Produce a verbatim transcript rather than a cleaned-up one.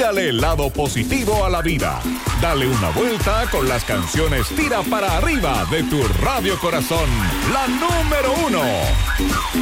Mírale el lado positivo a la vida. Dale una vuelta con las canciones Tira para Arriba de tu Radio Corazón, la número uno.